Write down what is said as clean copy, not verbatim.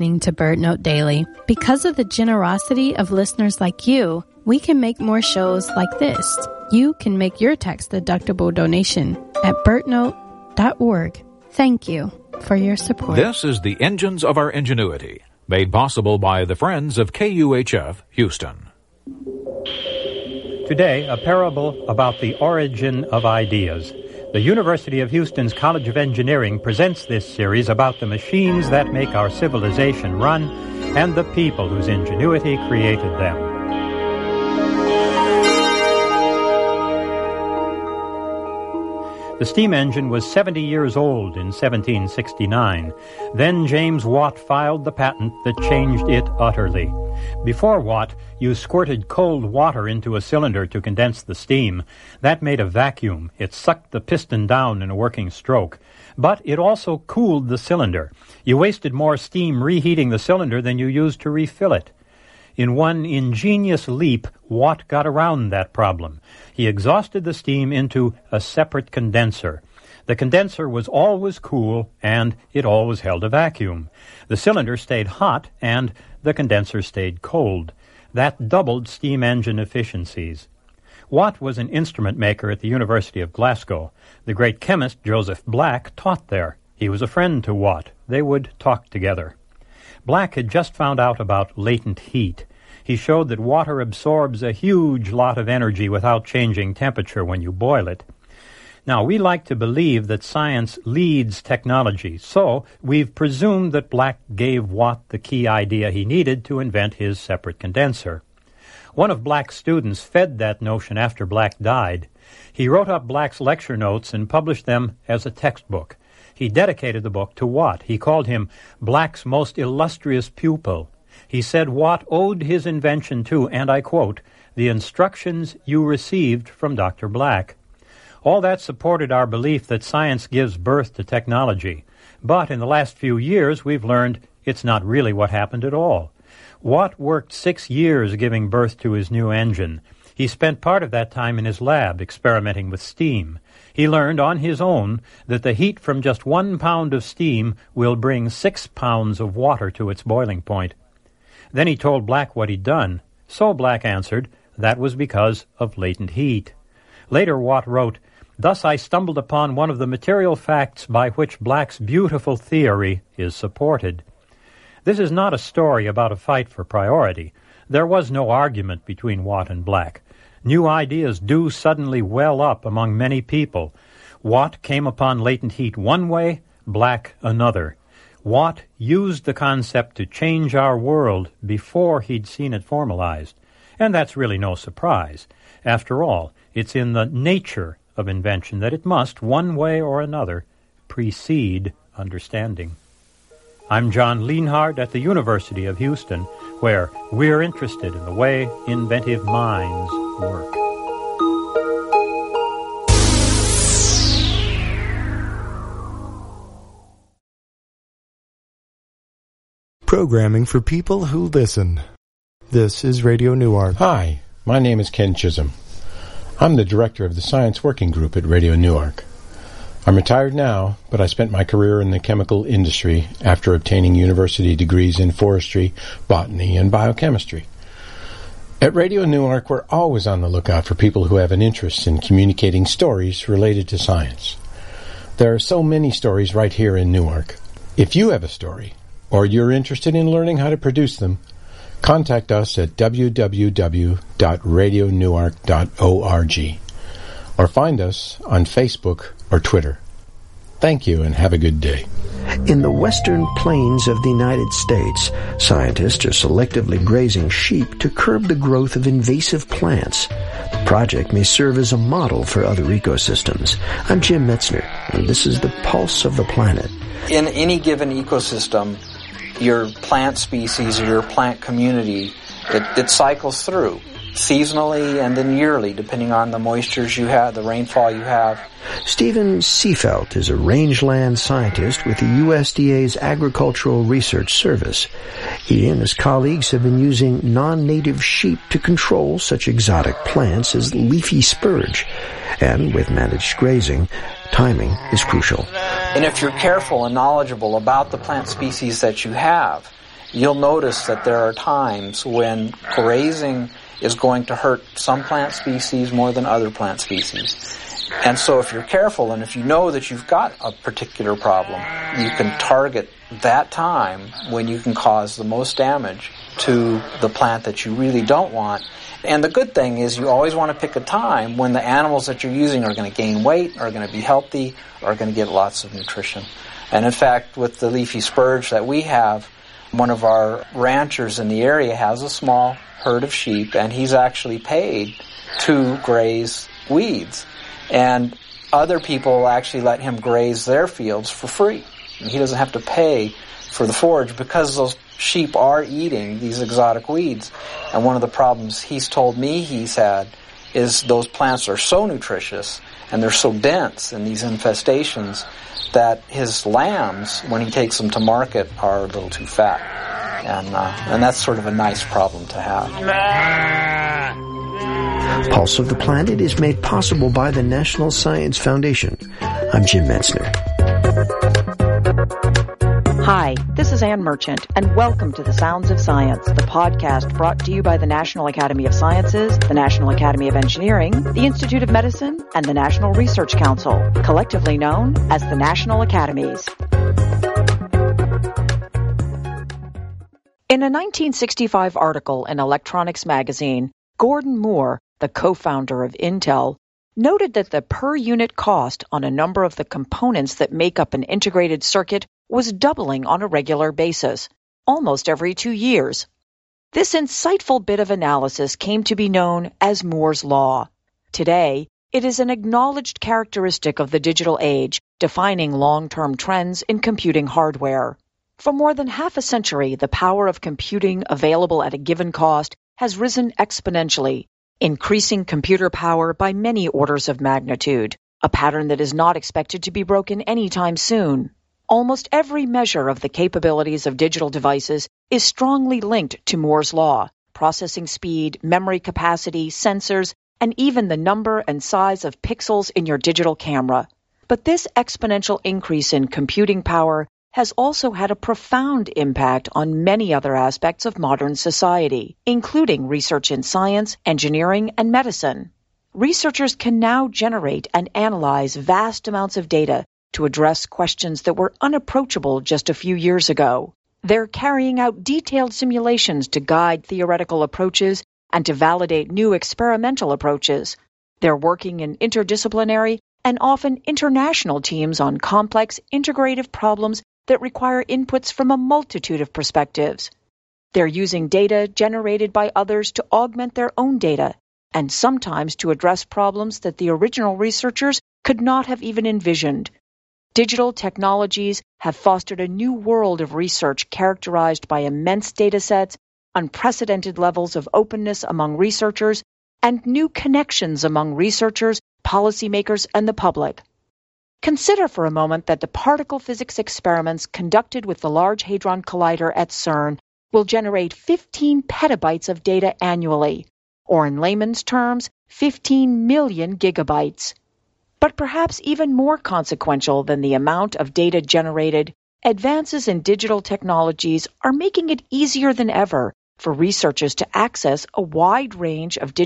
to BirdNote Daily. Because of the generosity of listeners like you, we can make more shows like this. You can make your tax-deductible donation at birdnote.org. Thank you for your support. This is the Engines of Our Ingenuity, made possible by the Friends of KUHF Houston. Today, a parable about the origin of ideas. The University of Houston's College of Engineering presents this series about the machines that make our civilization run and the people whose ingenuity created them. The steam engine was 70 years old in 1769. Then James Watt filed the patent that changed it utterly. Before Watt, you squirted cold water into a cylinder to condense the steam. That made a vacuum. It sucked the piston down in a working stroke. But it also cooled the cylinder. You wasted more steam reheating the cylinder than you used to refill it. In one ingenious leap, Watt got around that problem. He exhausted the steam into a separate condenser. The condenser was always cool, and it always held a vacuum. The cylinder stayed hot, and the condenser stayed cold. That doubled steam engine efficiencies. Watt was an instrument maker at the University of Glasgow. The great chemist Joseph Black taught there. He was a friend to Watt. They would talk together. Black had just found out about latent heat. He showed that water absorbs a huge lot of energy without changing temperature when you boil it. Now, we like to believe that science leads technology, so we've presumed that Black gave Watt the key idea he needed to invent his separate condenser. One of Black's students fed that notion after Black died. He wrote up Black's lecture notes and published them as a textbook. He dedicated the book to Watt. He called him Black's most illustrious pupil. He said Watt owed his invention to, and I quote, the instructions you received from Dr. Black. All that supported our belief that science gives birth to technology. But in the last few years, we've learned it's not really what happened at all. Watt worked 6 years giving birth to his new engine. He spent part of that time in his lab experimenting with steam. He learned on his own that the heat from just 1 pound of steam will bring 6 pounds of water to its boiling point. Then he told Black what he'd done. So Black answered, that was because of latent heat. Later Watt wrote, thus I stumbled upon one of the material facts by which Black's beautiful theory is supported. This is not a story about a fight for priority. There was no argument between Watt and Black. New ideas do suddenly well up among many people. Watt came upon latent heat one way, Black another. Watt used the concept to change our world before he'd seen it formalized. And that's really no surprise. After all, it's in the nature of invention that it must, one way or another, precede understanding. I'm John Lienhard at the University of Houston, where we're interested in the way inventive minds work. Programming for people who listen. This is Radio Newark. Hi, my name is Ken Chisholm. I'm the director of the Science Working Group at Radio Newark. I'm retired now, but I spent my career in the chemical industry after obtaining university degrees in forestry, botany, and biochemistry. At Radio Newark, we're always on the lookout for people who have an interest in communicating stories related to science. There are so many stories right here in Newark. If you have a story, or you're interested in learning how to produce them, contact us at www.radionewark.org or find us on Facebook or Twitter. Thank you and have a good day. In the western plains of the United States, scientists are selectively grazing sheep to curb the growth of invasive plants. The project may serve as a model for other ecosystems. I'm Jim Metzner, and this is the Pulse of the Planet. In any given ecosystem, your plant species or your plant community, it cycles through seasonally and then yearly, depending on the moistures you have, the rainfall you have. Stephen Seefelt is a rangeland scientist with the USDA's Agricultural Research Service. He and his colleagues have been using non-native sheep to control such exotic plants as leafy spurge. And with managed grazing, timing is crucial. And if you're careful and knowledgeable about the plant species that you have, you'll notice that there are times when grazing is going to hurt some plant species more than other plant species. And so if you're careful and if you know that you've got a particular problem, you can target that time when you can cause the most damage to the plant that you really don't want. And the good thing is you always want to pick a time when the animals that you're using are going to gain weight, are going to be healthy, are going to get lots of nutrition. And in fact, with the leafy spurge that we have, one of our ranchers in the area has a small herd of sheep, and he's actually paid to graze weeds. And other people actually let him graze their fields for free. And he doesn't have to pay for the forage because those sheep are eating these exotic weeds. And one of the problems he's told me he's had is those plants are so nutritious and they're so dense in these infestations that his lambs, when he takes them to market, are a little too fat. And that's sort of a nice problem to have. Pulse of the Planet is made possible by the National Science Foundation. I'm Jim Metzner. Hi, this is Ann Merchant, and welcome to The Sounds of Science, the podcast brought to you by the National Academy of Sciences, the National Academy of Engineering, the Institute of Medicine, and the National Research Council, collectively known as the National Academies. In a 1965 article in Electronics magazine, Gordon Moore, the co-founder of Intel, noted that the per-unit cost on a number of the components that make up an integrated circuit was doubling on a regular basis, almost every 2 years. This insightful bit of analysis came to be known as Moore's Law. Today, it is an acknowledged characteristic of the digital age, defining long-term trends in computing hardware. For more than half a century, the power of computing available at a given cost has risen exponentially, increasing computer power by many orders of magnitude, a pattern that is not expected to be broken anytime soon. Almost every measure of the capabilities of digital devices is strongly linked to Moore's Law: processing speed, memory capacity, sensors, and even the number and size of pixels in your digital camera. But this exponential increase in computing power has also had a profound impact on many other aspects of modern society, including research in science, engineering, and medicine. Researchers can now generate and analyze vast amounts of data to address questions that were unapproachable just a few years ago. They're carrying out detailed simulations to guide theoretical approaches and to validate new experimental approaches. They're working in interdisciplinary and often international teams on complex, integrative problems that require inputs from a multitude of perspectives. They're using data generated by others to augment their own data, and sometimes to address problems that the original researchers could not have even envisioned. Digital technologies have fostered a new world of research characterized by immense data sets, unprecedented levels of openness among researchers, and new connections among researchers, policymakers, and the public. Consider for a moment that the particle physics experiments conducted with the Large Hadron Collider at CERN will generate 15 petabytes of data annually, or in layman's terms, 15 million gigabytes. But perhaps even more consequential than the amount of data generated, advances in digital technologies are making it easier than ever for researchers to access a wide range of digital